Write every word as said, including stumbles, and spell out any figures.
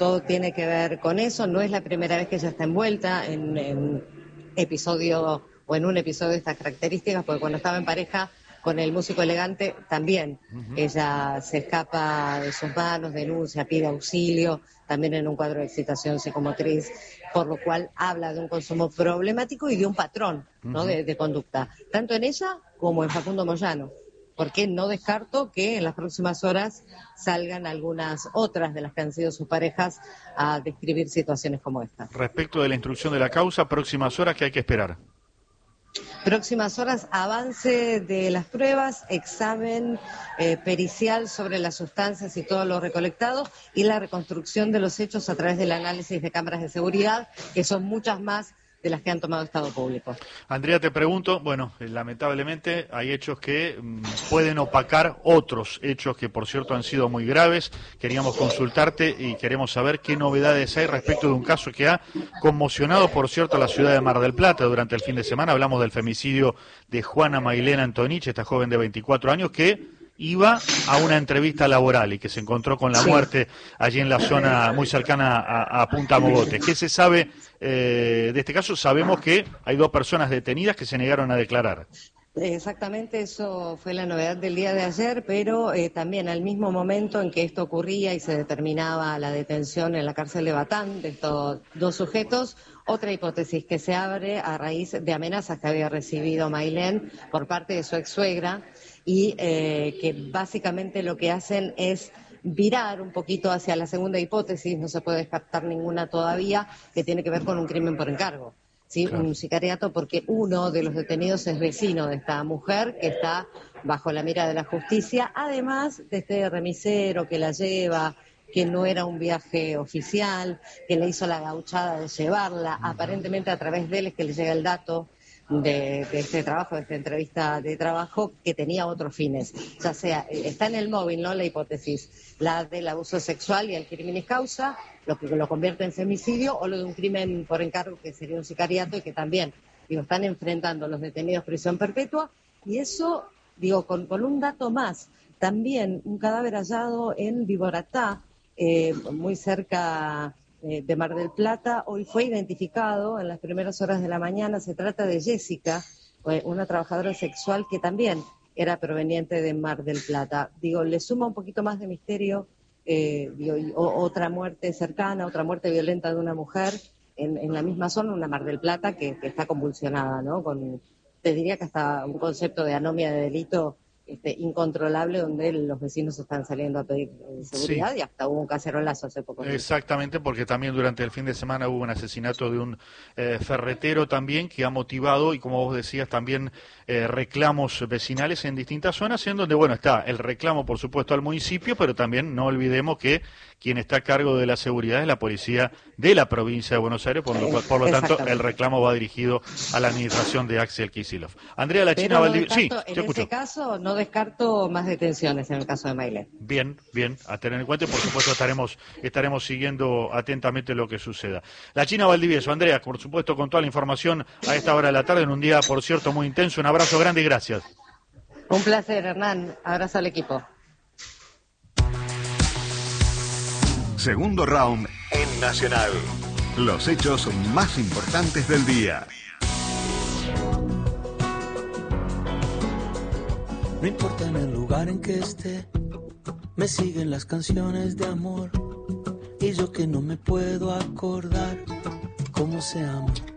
todo tiene que ver con eso. No es la primera vez que ella está envuelta en, en episodio o en un episodio de estas características, porque cuando estaba en pareja con el músico elegante también uh-huh. ella se escapa de sus manos, denuncia, pide auxilio, también en un cuadro de excitación psicomotriz, por lo cual habla de un consumo problemático y de un patrón, ¿no? uh-huh. de, de conducta, tanto en ella como en Facundo Moyano. Porque no descarto que en las próximas horas salgan algunas otras de las que han sido sus parejas a describir situaciones como esta. Respecto de la instrucción de la causa, próximas horas, ¿qué hay que esperar? Próximas horas, avance de las pruebas, examen eh, pericial sobre las sustancias y todo lo recolectado y la reconstrucción de los hechos a través del análisis de cámaras de seguridad, que son muchas más de las que han tomado Estado Público. Andrea, te pregunto, bueno, lamentablemente hay hechos que mmm, pueden opacar otros hechos que, por cierto, han sido muy graves. Queríamos consultarte y queremos saber qué novedades hay respecto de un caso que ha conmocionado, por cierto, a la ciudad de Mar del Plata durante el fin de semana. Hablamos del femicidio de Juana Mailena Antonich, esta joven de veinticuatro años que iba a una entrevista laboral y que se encontró con la sí. muerte allí en la zona muy cercana a, a Punta Mogote. ¿Qué se sabe eh, de este caso? Sabemos que hay dos personas detenidas que se negaron a declarar. Exactamente, eso fue la novedad del día de ayer, pero eh, también al mismo momento en que esto ocurría y se determinaba la detención en la cárcel de Batán de estos dos sujetos, otra hipótesis que se abre a raíz de amenazas que había recibido Mailén por parte de su ex suegra y eh, que básicamente lo que hacen es virar un poquito hacia la segunda hipótesis, no se puede descartar ninguna todavía, que tiene que ver con un crimen por encargo. ¿Sí? Claro. Un sicariato, porque uno de los detenidos es vecino de esta mujer que está bajo la mira de la justicia, además de este remisero que la lleva, que no era un viaje oficial, que le hizo la gauchada de llevarla, uh-huh. aparentemente a través de él es que le llega el dato de, de este trabajo, de esta entrevista de trabajo, que tenía otros fines. Ya sea, está en el móvil, ¿no?, la hipótesis, la del abuso sexual y el criminis causa, lo que lo convierte en femicidio, o lo de un crimen por encargo, que sería un sicariato, y que también, digo, están enfrentando los detenidos prisión perpetua, y eso, digo, con, con un dato más, también un cadáver hallado en Viboratá, eh, muy cerca eh, de Mar del Plata, hoy fue identificado en las primeras horas de la mañana. Se trata de Jessica, eh, una trabajadora sexual que también era proveniente de Mar del Plata. Digo, le suma un poquito más de misterio Eh, digo, y, o, otra muerte cercana, otra muerte violenta de una mujer en, en la misma zona, una Mar del Plata que, que está convulsionada, ¿no? Con, te diría que hasta un concepto de anomia de delito este, incontrolable, donde los vecinos están saliendo a pedir eh, seguridad, sí. y hasta hubo un cacerolazo hace poco. Exactamente, porque también durante el fin de semana hubo un asesinato de un eh, ferretero también que ha motivado, y como vos decías, también eh, reclamos vecinales en distintas zonas, en donde, bueno, está el reclamo, por supuesto, al municipio, pero también no olvidemos que quien está a cargo de la seguridad es la policía de la provincia de Buenos Aires, por lo, por lo tanto, el reclamo va dirigido a la administración de Axel Kicillof. Andrea La China no Valdivieso. Sí, en ese caso, no descarto más detenciones en el caso de Mailén. Bien, bien, a tener en cuenta, y por supuesto estaremos estaremos siguiendo atentamente lo que suceda. La China Valdivieso, Andrea, por supuesto, con toda la información a esta hora de la tarde, en un día, por cierto, muy intenso. Un abrazo grande y gracias. Un placer, Hernán. Abrazo al equipo. Segundo round en Nacional. Los hechos más importantes del día. No importa en el lugar en que esté, me siguen las canciones de amor. Y yo que no me puedo acordar cómo se ama.